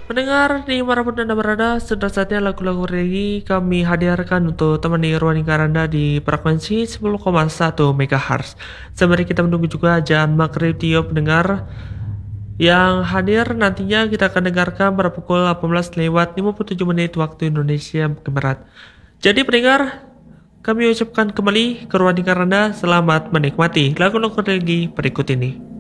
Pendengar dimanapun Anda berada, sudah saatnya lagu-lagu reggae kami hadirkan untuk temani ruang lingkar Anda di frekuensi 10,1 MHz. Sembari kita menunggu juga ajaan maghrib Tio pendengar yang hadir nantinya kita akan dengarkan pada pukul 18 lewat 57 menit waktu Indonesia Barat. Jadi pendengar, kami ucapkan kembali ke ruang lingkar Anda selamat menikmati lagu-lagu reggae berikut ini.